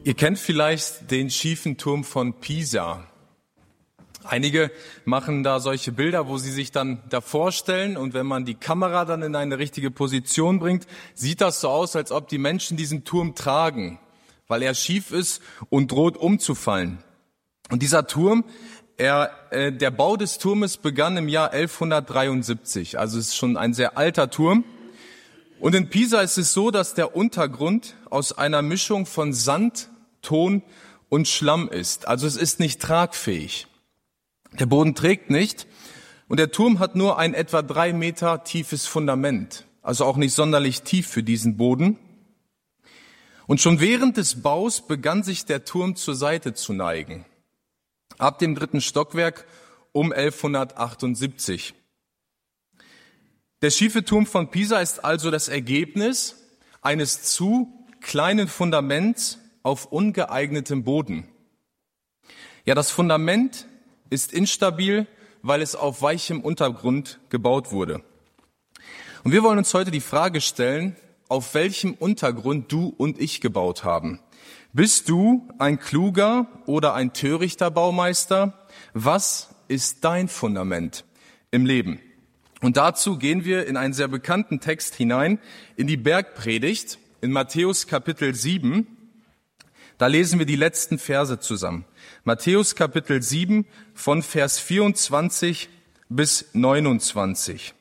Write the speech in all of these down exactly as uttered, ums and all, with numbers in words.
Ihr kennt vielleicht den schiefen Turm von Pisa. Einige machen da solche Bilder, wo sie sich dann davor stellen, und wenn man die Kamera dann in eine richtige Position bringt, sieht das so aus, als ob die Menschen diesen Turm tragen, weil er schief ist und droht umzufallen. Und dieser Turm, er, äh, der Bau des Turmes begann im Jahr elfhundertdreiundsiebzig, also es ist schon ein sehr alter Turm. Und in Pisa ist es so, dass der Untergrund aus einer Mischung von Sand, Ton und Schlamm ist. Also es ist nicht tragfähig. Der Boden trägt nicht und der Turm hat nur ein etwa drei Meter tiefes Fundament, also auch nicht sonderlich tief für diesen Boden. Und schon während des Baus begann sich der Turm zur Seite zu neigen. Ab dem dritten Stockwerk um elfhundertachtundsiebzig. Der schiefe Turm von Pisa ist also das Ergebnis eines zu kleinen Fundaments auf ungeeignetem Boden. Ja, das Fundament ist instabil, weil es auf weichem Untergrund gebaut wurde. Und wir wollen uns heute die Frage stellen, auf welchem Untergrund du und ich gebaut haben. Bist du ein kluger oder ein törichter Baumeister? Was ist dein Fundament im Leben? Und dazu gehen wir in einen sehr bekannten Text hinein, in die Bergpredigt, in Matthäus Kapitel sieben. Da lesen wir die letzten Verse zusammen. Matthäus Kapitel sieben von Vers vierundzwanzig bis neunundzwanzig.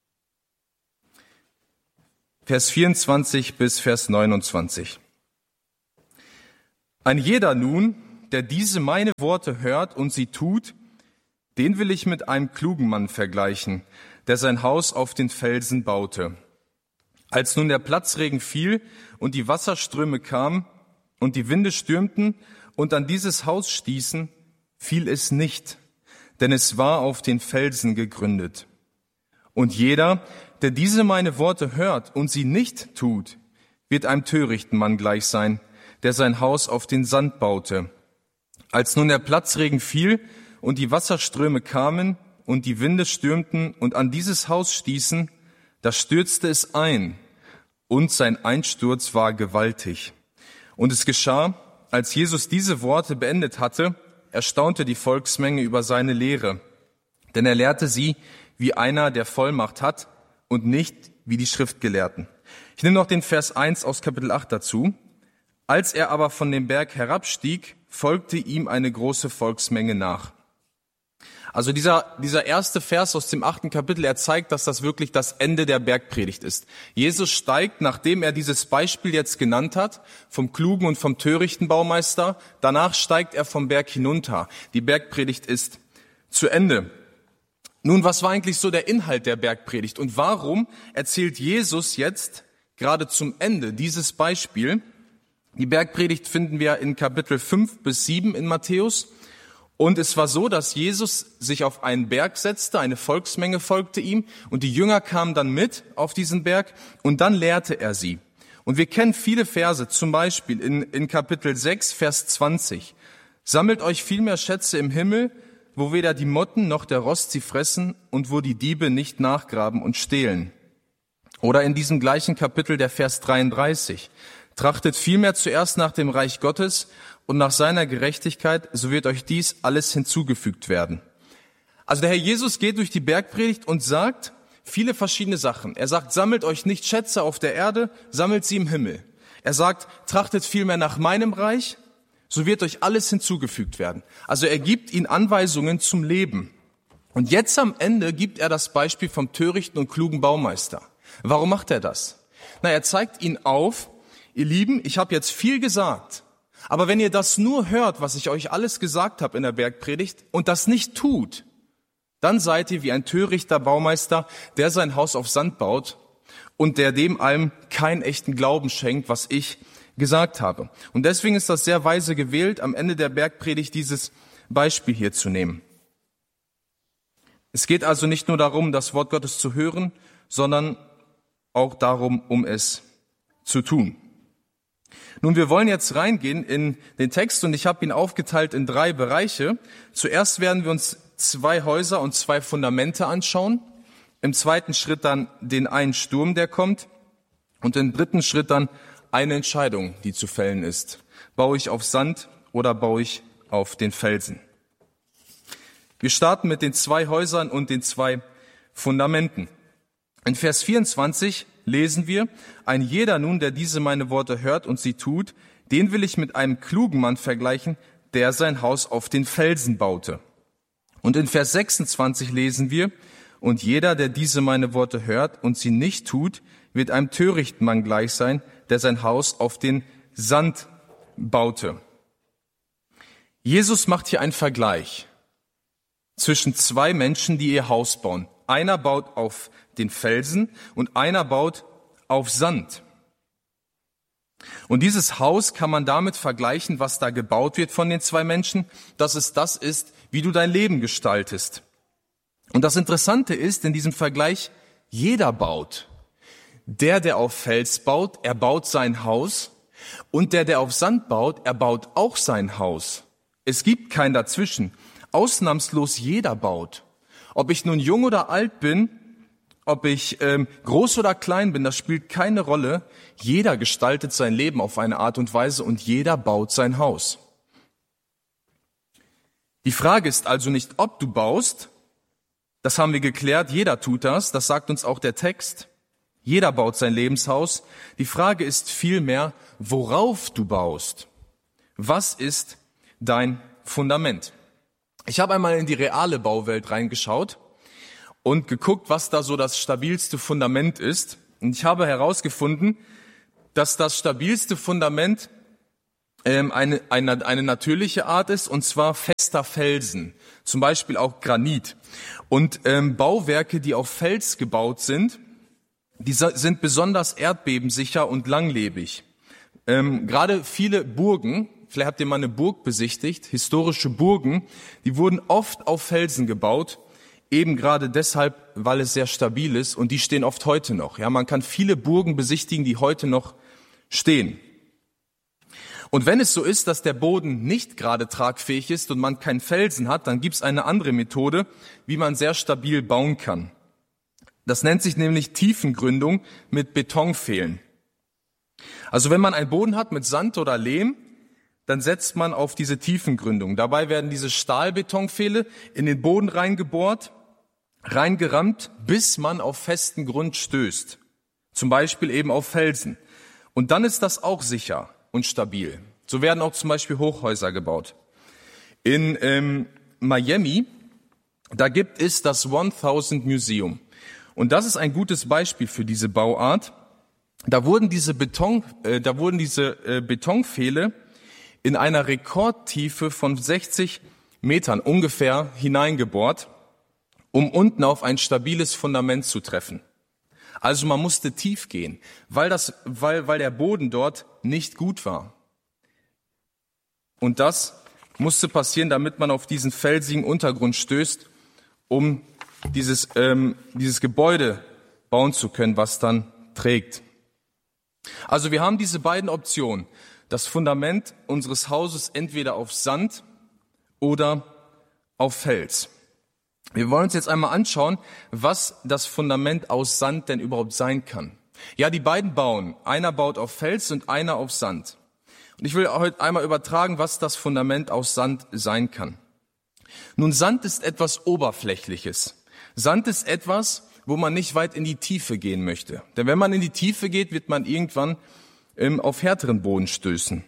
Vers vierundzwanzig bis Vers neunundzwanzig. Ein jeder nun, der diese meine Worte hört und sie tut, den will ich mit einem klugen Mann vergleichen, der sein Haus auf den Felsen baute. Als nun der Platzregen fiel und die Wasserströme kamen und die Winde stürmten und an dieses Haus stießen, fiel es nicht, denn es war auf den Felsen gegründet. Und jeder, der diese meine Worte hört und sie nicht tut, wird einem törichten Mann gleich sein, der sein Haus auf den Sand baute. Als nun der Platzregen fiel und die Wasserströme kamen und die Winde stürmten und an dieses Haus stießen, da stürzte es ein, und sein Einsturz war gewaltig. Und es geschah, als Jesus diese Worte beendet hatte, erstaunte die Volksmenge über seine Lehre, denn er lehrte sie wie einer, der Vollmacht hat, und nicht wie die Schriftgelehrten. Ich nehme noch den Vers eins aus Kapitel acht dazu. Als er aber von dem Berg herabstieg, folgte ihm eine große Volksmenge nach. Also dieser, dieser erste Vers aus dem achten Kapitel, er zeigt, dass das wirklich das Ende der Bergpredigt ist. Jesus steigt, nachdem er dieses Beispiel jetzt genannt hat, vom klugen und vom törichten Baumeister, danach steigt er vom Berg hinunter. Die Bergpredigt ist zu Ende. Nun, was war eigentlich so der Inhalt der Bergpredigt und warum erzählt Jesus jetzt gerade zum Ende dieses Beispiel? Die Bergpredigt finden wir in Kapitel fünf bis sieben in Matthäus. Und es war so, dass Jesus sich auf einen Berg setzte, eine Volksmenge folgte ihm und die Jünger kamen dann mit auf diesen Berg und dann lehrte er sie. Und wir kennen viele Verse, zum Beispiel in, in Kapitel sechs, Vers zwanzig. Sammelt euch vielmehr Schätze im Himmel, wo weder die Motten noch der Rost sie fressen und wo die Diebe nicht nachgraben und stehlen. Oder in diesem gleichen Kapitel der Vers dreiunddreißig. Trachtet vielmehr zuerst nach dem Reich Gottes und nach seiner Gerechtigkeit, so wird euch dies alles hinzugefügt werden. Also der Herr Jesus geht durch die Bergpredigt und sagt viele verschiedene Sachen. Er sagt, sammelt euch nicht Schätze auf der Erde, sammelt sie im Himmel. Er sagt, trachtet vielmehr nach meinem Reich, so wird euch alles hinzugefügt werden. Also er gibt ihnen Anweisungen zum Leben. Und jetzt am Ende gibt er das Beispiel vom törichten und klugen Baumeister. Warum macht er das? Na, er zeigt ihnen auf, ihr Lieben, ich habe jetzt viel gesagt, aber wenn ihr das nur hört, was ich euch alles gesagt habe in der Bergpredigt und das nicht tut, dann seid ihr wie ein törichter Baumeister, der sein Haus auf Sand baut und der dem allem keinen echten Glauben schenkt, was ich gesagt habe. Und deswegen ist das sehr weise gewählt, am Ende der Bergpredigt dieses Beispiel hier zu nehmen. Es geht also nicht nur darum, das Wort Gottes zu hören, sondern auch darum, um es zu tun. Nun, wir wollen jetzt reingehen in den Text und ich habe ihn aufgeteilt in drei Bereiche. Zuerst werden wir uns zwei Häuser und zwei Fundamente anschauen. Im zweiten Schritt dann den einen Sturm, der kommt. Und im dritten Schritt dann eine Entscheidung, die zu fällen ist. Baue ich auf Sand oder baue ich auf den Felsen? Wir starten mit den zwei Häusern und den zwei Fundamenten. In Vers vierundzwanzig lesen wir, ein jeder nun, der diese meine Worte hört und sie tut, den will ich mit einem klugen Mann vergleichen, der sein Haus auf den Felsen baute. Und in Vers sechsundzwanzig lesen wir, und jeder, der diese meine Worte hört und sie nicht tut, wird einem törichten Mann gleich sein, der sein Haus auf den Sand baute. Jesus macht hier einen Vergleich zwischen zwei Menschen, die ihr Haus bauen. Einer baut auf den Felsen und einer baut auf Sand. Und dieses Haus kann man damit vergleichen, was da gebaut wird von den zwei Menschen, dass es das ist, wie du dein Leben gestaltest. Und das Interessante ist, in diesem Vergleich, jeder baut. Der, der auf Fels baut, er baut sein Haus. Und der, der auf Sand baut, er baut auch sein Haus. Es gibt kein Dazwischen. Ausnahmslos jeder baut. Ob ich nun jung oder alt bin, ob ich ähm, groß oder klein bin, das spielt keine Rolle. Jeder gestaltet sein Leben auf eine Art und Weise und jeder baut sein Haus. Die Frage ist also nicht, ob du baust. Das haben wir geklärt, jeder tut das, das sagt uns auch der Text. Jeder baut sein Lebenshaus. Die Frage ist vielmehr, worauf du baust. Was ist dein Fundament? Ich habe einmal in die reale Bauwelt reingeschaut und geguckt, was da so das stabilste Fundament ist. Und ich habe herausgefunden, dass das stabilste Fundament ähm, eine, eine, eine natürliche Art ist, und zwar fester Felsen, zum Beispiel auch Granit. Und ähm, Bauwerke, die auf Fels gebaut sind, die sind besonders erdbebensicher und langlebig. Ähm, gerade viele Burgen, vielleicht habt ihr mal eine Burg besichtigt, historische Burgen, die wurden oft auf Felsen gebaut, eben gerade deshalb, weil es sehr stabil ist, und die stehen oft heute noch. Ja, man kann viele Burgen besichtigen, die heute noch stehen. Und wenn es so ist, dass der Boden nicht gerade tragfähig ist und man keinen Felsen hat, dann gibt es eine andere Methode, wie man sehr stabil bauen kann. Das nennt sich nämlich Tiefengründung mit Betonpfählen. Also wenn man einen Boden hat mit Sand oder Lehm, dann setzt man auf diese Tiefengründung. Dabei werden diese Stahlbetonpfähle in den Boden reingebohrt, reingerammt, bis man auf festen Grund stößt. Zum Beispiel eben auf Felsen. Und dann ist das auch sicher und stabil. So werden auch zum Beispiel Hochhäuser gebaut. In ähm, Miami, da gibt es das tausend Museum. Und das ist ein gutes Beispiel für diese Bauart. Da wurden diese Beton, äh, da wurden diese äh, Betonpfähle in einer Rekordtiefe von sechzig Metern ungefähr hineingebohrt, um unten auf ein stabiles Fundament zu treffen. Also man musste tief gehen, weil das, weil, weil der Boden dort nicht gut war. Und das musste passieren, damit man auf diesen felsigen Untergrund stößt, um dieses, ähm, dieses Gebäude bauen zu können, was dann trägt. Also wir haben diese beiden Optionen. Das Fundament unseres Hauses entweder auf Sand oder auf Fels. Wir wollen uns jetzt einmal anschauen, was das Fundament aus Sand denn überhaupt sein kann. Ja, die beiden bauen. Einer baut auf Fels und einer auf Sand. Und ich will heute einmal übertragen, was das Fundament aus Sand sein kann. Nun, Sand ist etwas Oberflächliches. Sand ist etwas, wo man nicht weit in die Tiefe gehen möchte. Denn wenn man in die Tiefe geht, wird man irgendwann ähm, auf härteren Boden stößen.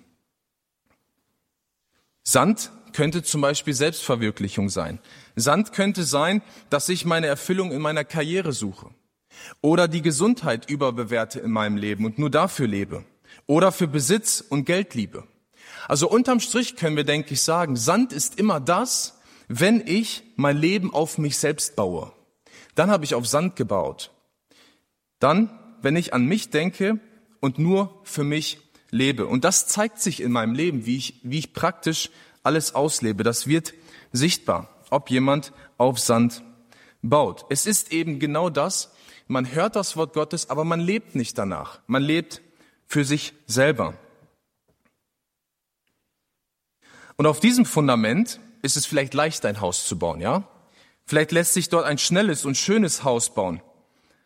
Sand könnte zum Beispiel Selbstverwirklichung sein. Sand könnte sein, dass ich meine Erfüllung in meiner Karriere suche. Oder die Gesundheit überbewerte in meinem Leben und nur dafür lebe. Oder für Besitz und Geldliebe. Also unterm Strich können wir, denke ich, sagen, Sand ist immer das, wenn ich mein Leben auf mich selbst baue. Dann habe ich auf Sand gebaut. Dann, wenn ich an mich denke und nur für mich lebe. Und das zeigt sich in meinem Leben, wie ich, wie ich praktisch alles auslebe. Das wird sichtbar, ob jemand auf Sand baut. Es ist eben genau das, man hört das Wort Gottes, aber man lebt nicht danach. Man lebt für sich selber. Und auf diesem Fundament ist es vielleicht leicht, ein Haus zu bauen, ja? Vielleicht lässt sich dort ein schnelles und schönes Haus bauen.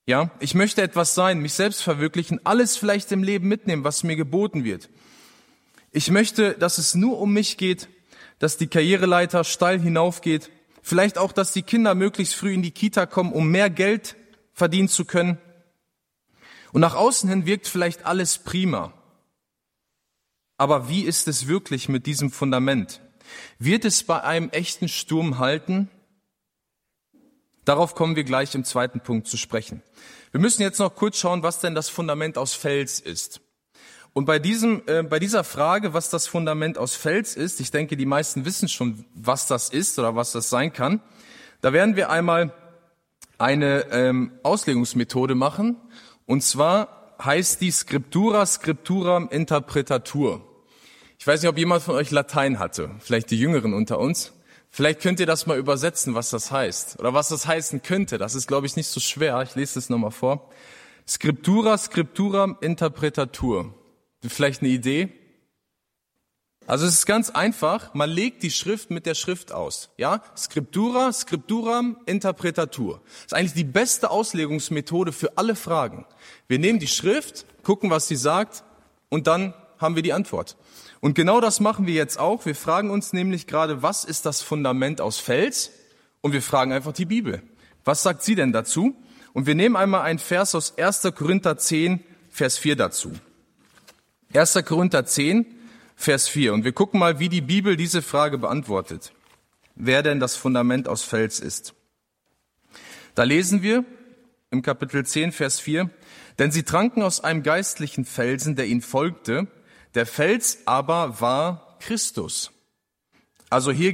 Ja, ich möchte etwas sein, mich selbst verwirklichen, alles vielleicht im Leben mitnehmen, was mir geboten wird. Ich möchte, dass es nur um mich geht, dass die Karriereleiter steil hinaufgeht, vielleicht auch, dass die Kinder möglichst früh in die Kita kommen, um mehr Geld verdienen zu können. Und nach außen hin wirkt vielleicht alles prima. Aber wie ist es wirklich mit diesem Fundament? Wird es bei einem echten Sturm halten? Darauf kommen wir gleich im zweiten Punkt zu sprechen. Wir müssen jetzt noch kurz schauen, was denn das Fundament aus Fels ist. Und bei diesem, äh, bei dieser Frage, was das Fundament aus Fels ist, ich denke, die meisten wissen schon, was das ist oder was das sein kann. Da werden wir einmal eine ähm, Auslegungsmethode machen. Und zwar heißt die Scriptura Scripturam Interpretatur. Ich weiß nicht, ob jemand von euch Latein hatte, vielleicht die Jüngeren unter uns. Vielleicht könnt ihr das mal übersetzen, was das heißt oder was das heißen könnte. Das ist, glaube ich, nicht so schwer. Ich lese das nochmal vor. Scriptura Scripturam Interpretatur. Vielleicht eine Idee? Also es ist ganz einfach. Man legt die Schrift mit der Schrift aus. Ja, Scriptura Scripturam Interpretatur. Das ist eigentlich die beste Auslegungsmethode für alle Fragen. Wir nehmen die Schrift, gucken, was sie sagt, und dann haben wir die Antwort. Und genau das machen wir jetzt auch. Wir fragen uns nämlich gerade, was ist das Fundament aus Fels? Und wir fragen einfach die Bibel. Was sagt sie denn dazu? Und wir nehmen einmal einen Vers aus erster Korinther zehn, Vers vier dazu. erster Korinther zehn, Vers vier. Und wir gucken mal, wie die Bibel diese Frage beantwortet. Wer denn das Fundament aus Fels ist. Da lesen wir im Kapitel zehn, Vers vier. Denn sie tranken aus einem geistlichen Felsen, der ihnen folgte. Der Fels aber war Christus. Also hier